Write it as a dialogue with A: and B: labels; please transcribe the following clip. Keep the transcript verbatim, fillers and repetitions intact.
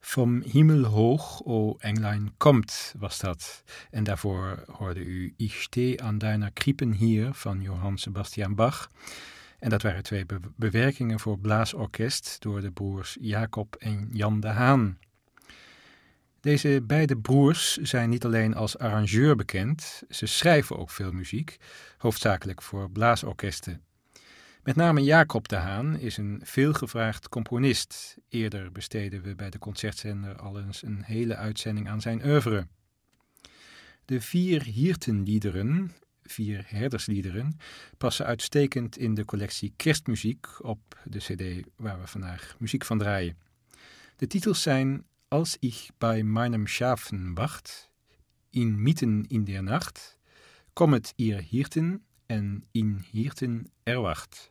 A: Vom Himmel hoog, o Englein, komt, was dat. En daarvoor hoorde u Ich steh aan deiner Kriepen hier van Johann Sebastian Bach. En dat waren twee be- bewerkingen voor blaasorkest door de broers Jacob en Jan de Haan. Deze beide broers zijn niet alleen als arrangeur bekend, ze schrijven ook veel muziek, hoofdzakelijk voor blaasorkesten. Met name Jacob de Haan is een veelgevraagd componist. Eerder besteden we bij de concertzender al eens een hele uitzending aan zijn oeuvre. De vier Hirtenliederen, vier herdersliederen, passen uitstekend in de collectie Kerstmuziek op de cd waar we vandaag muziek van draaien. De titels zijn Als ich bei meinem Schafen wacht, Inmitten in der Nacht, Kommet ihr Hirten en In Hirten erwacht.